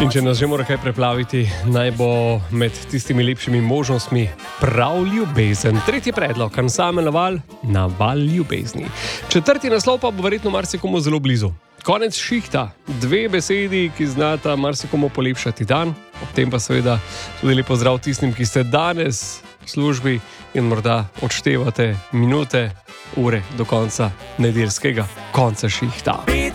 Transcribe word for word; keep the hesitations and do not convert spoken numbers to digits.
In če nas že mora kaj preplaviti, naj bo med tistimi lepšimi možnostmi prav ljubezen. Tretji predlog, ansambel Naval, Naval ljubezni. Četrti naslov pa bo verjetno marsikomu zelo blizu. Konec šihta, dve besedi, ki znata marsikomu polepšati dan, ob tem pa seveda tudi lep pozdrav tistim, ki ste danes v službi in morda odštevate minute, ure do konca nedeljskega konca šihta.